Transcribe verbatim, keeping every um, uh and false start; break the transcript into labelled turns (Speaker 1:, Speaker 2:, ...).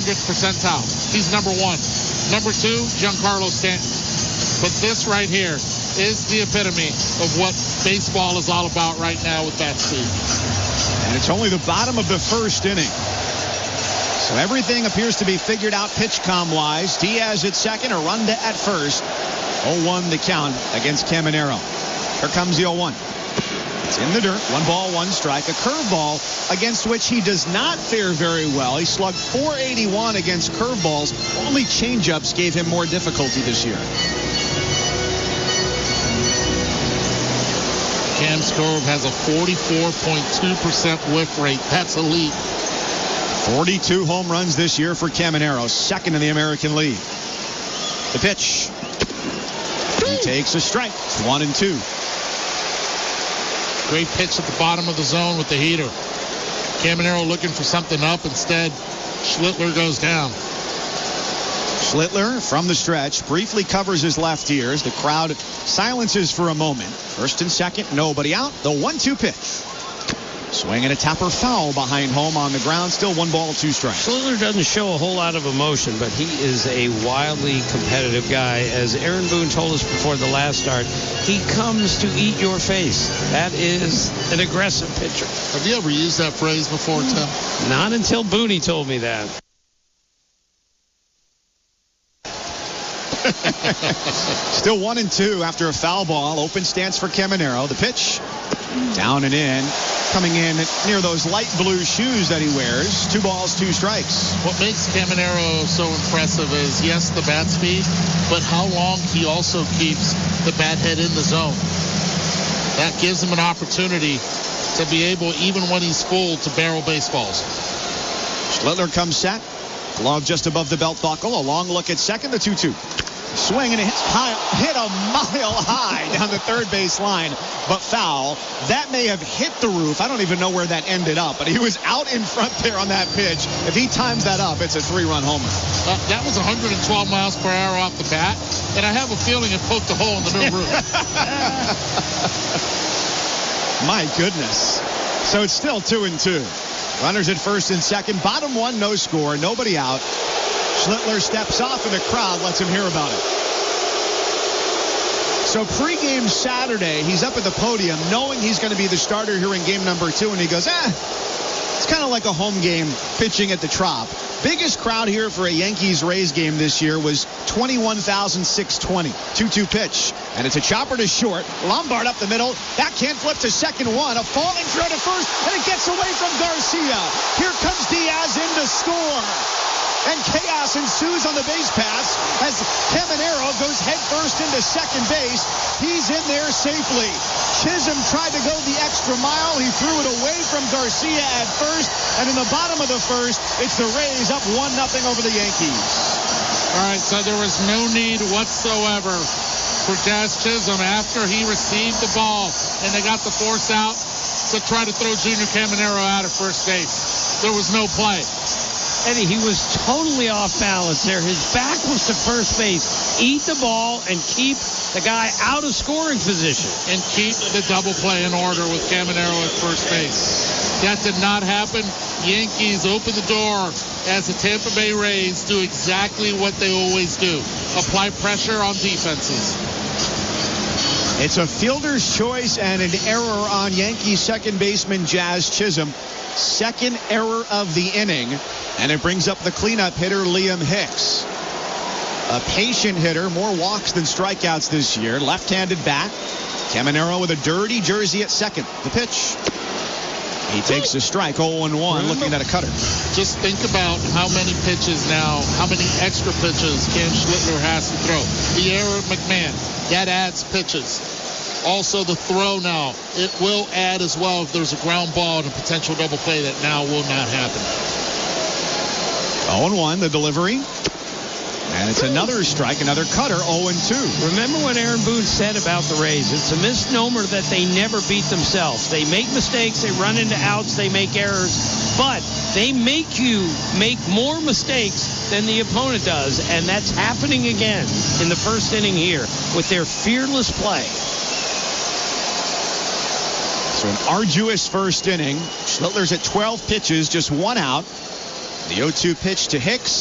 Speaker 1: hundredth percentile. He's number one. Number two, Giancarlo Stanton. But this right here is the epitome of what baseball is all about right now with bat speed.
Speaker 2: And it's only the bottom of the first inning. So everything appears to be figured out pitch com-wise. Diaz at second, Aranda at first. oh one the count against Caminero. Here comes the oh one. It's in the dirt. One ball, one strike. A curveball against which he does not fare very well. He slugged four eighty-one against curveballs. Only changeups gave him more difficulty this year.
Speaker 1: Cam Skov has a forty-four point two percent whiff rate. That's elite.
Speaker 2: forty-two home runs this year for Caminero, second in the American League. The pitch. He takes a strike. It's one and two.
Speaker 1: Great pitch at the bottom of the zone with the heater. Caminero looking for something up. Instead, Schlittler goes down.
Speaker 2: Schlittler from the stretch briefly covers his left ears. The crowd silences for a moment. First and second, nobody out. The one two pitch. Swing and a tapper foul behind home on the ground. Still one ball, two strikes.
Speaker 3: Schlittler doesn't show a whole lot of emotion, but he is a wildly competitive guy. As Aaron Boone told us before the last start, he comes to eat your face. That is an aggressive pitcher.
Speaker 1: Have you ever used that phrase before, Tim?
Speaker 3: Not until Booney told me that.
Speaker 2: Still one and two after a foul ball. Open stance for Caminero. The pitch down and in. Coming in near those light blue shoes that he wears. Two balls, two strikes.
Speaker 1: What makes Caminero so impressive is, yes, the bat speed, but how long he also keeps the bat head in the zone. That gives him an opportunity to be able, even when he's full, to barrel baseballs.
Speaker 2: Schlittler comes set. Glove just above the belt buckle. A long look at second. The two two. Swing and hit, high, hit a mile high down the third base line, but foul. That may have hit the roof. I don't even know where that ended up, but he was out in front there on that pitch. If he times that up, it's a three-run homer.
Speaker 1: Uh, that was one hundred twelve miles per hour off the bat, and I have a feeling it poked a hole in the new roof.
Speaker 2: My goodness. So it's still two and two. Runners at first and second. Bottom one, no score. Nobody out. Schlittler steps off and the crowd lets him hear about it. So pregame Saturday, he's up at the podium knowing he's going to be the starter here in game number two, and he goes, eh, it's kind of like a home game pitching at the Trop. Biggest crowd here for a Yankees-Rays game this year was twenty-one thousand six hundred twenty. two two pitch, and it's a chopper to short. Lombard up the middle. That can't flip to second one. A falling throw to first, and it gets away from Garcia. Here comes Diaz in to score. And chaos ensues on the base pass as Caminero goes headfirst into second base. He's in there safely. Chisholm tried to go the extra mile. He threw it away from Garcia at first. And in the bottom of the first, it's the Rays up one nothing over the Yankees.
Speaker 1: All right, so there was no need whatsoever for Jazz Chisholm after he received the ball and they got the force out to try to throw Junior Caminero out of first base. There was no play.
Speaker 3: Eddie, he was totally off balance there. His back was to first base. Eat the ball and keep the guy out of scoring position.
Speaker 1: And keep the double play in order with Caminero at first base. That did not happen. Yankees open the door as the Tampa Bay Rays do exactly what they always do. Apply pressure on defenses.
Speaker 2: It's a fielder's choice and an error on Yankees second baseman Jazz Chisholm. Second error of the inning. And it brings up the cleanup hitter, Liam Hicks. A patient hitter, more walks than strikeouts this year. Left-handed bat. Caminero with a dirty jersey at second. The pitch. He takes a strike, oh and one, looking at a cutter.
Speaker 1: Just think about how many pitches now, how many extra pitches Cam Schlittler has to throw. The error of McMahon, that adds pitches. Also the throw now, it will add as well if there's a ground ball and a potential double play that now will not happen.
Speaker 2: oh and one, the delivery. And it's another strike, another cutter, oh and two.
Speaker 3: Remember what Aaron Boone said about the Rays. It's a misnomer that they never beat themselves. They make mistakes, they run into outs, they make errors, but they make you make more mistakes than the opponent does, and that's happening again in the first inning here with their fearless play.
Speaker 2: So an arduous first inning. Schlittler's at twelve pitches, just one out. The oh two pitch to Hicks.